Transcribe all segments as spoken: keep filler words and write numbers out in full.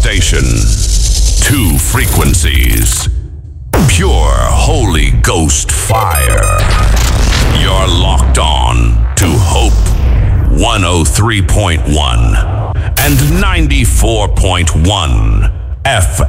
station. Two frequencies. Pure Holy Ghost fire. You're locked on to Hope one oh three point one and ninety-four point one F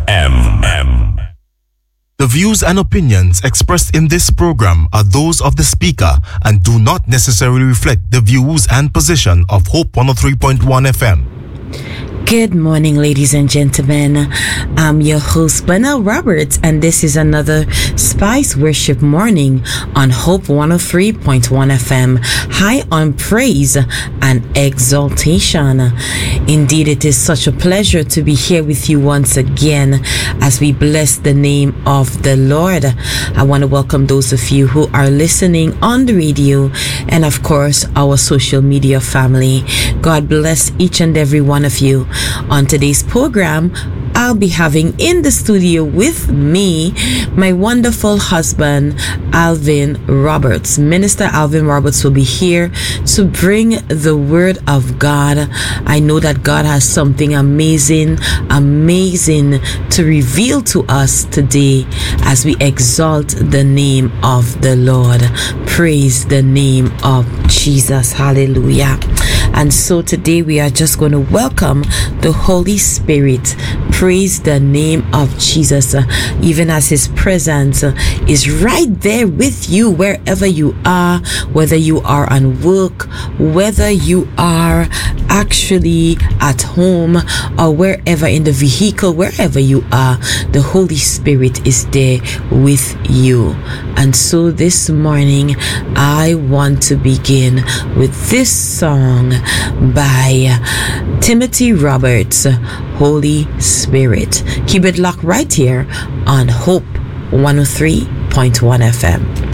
M. The views and opinions expressed in this program are those of the speaker and do not necessarily reflect the views and position of Hope one oh three point one F M. Good morning, ladies and gentlemen. I'm your host, Bernal Roberts, and this is another Spice Worship Morning on Hope one oh three point one F M, high on praise and exaltation. Indeed, it is such a pleasure to be here with you once again as we bless the name of the Lord. I want to welcome those of you who are listening on the radio and, of course, our social media family. God bless each and every one of you. On today's program, I'll be having in the studio with me my wonderful husband, Alvin Roberts. Minister Alvin Roberts will be here to bring the word of God. I know that God has something amazing, amazing to reveal to us today as we exalt the name of the Lord. Praise the name of Jesus. Hallelujah. And so today we are just going to welcome the Holy Spirit. Praise the name of Jesus, uh, even as his presence uh, is right there with you wherever you are, whether you are on work, whether you are actually at home or wherever in the vehicle, wherever you are, the Holy Spirit is there with you. And so this morning I want to begin with this song by Timothy Roberts, Holy Spirit. Keep it locked right here on Hope one oh three point one F M.